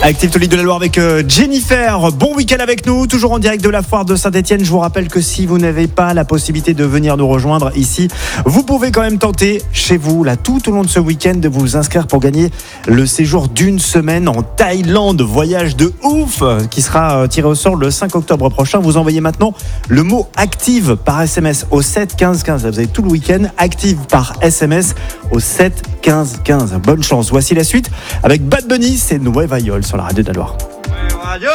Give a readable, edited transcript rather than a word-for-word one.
Active Tolide de la Loire avec Jennifer. Bon week-end avec nous, toujours en direct de la foire de Saint-Etienne. Je vous rappelle que si vous n'avez pas la possibilité de venir nous rejoindre ici, vous pouvez quand même tenter chez vous, là, tout au long de ce week-end, de vous inscrire pour gagner le séjour d'une semaine en Thaïlande. Voyage de ouf qui sera tiré au sort le 5 octobre prochain. Vous envoyez maintenant le mot Active par SMS au 7 15 15. Là, vous avez tout le week-end. Active par SMS au 7 15 15. Bonne chance. Voici la suite avec Bad Bunny, c'est Nueva York sur la radio de la Loire. Radio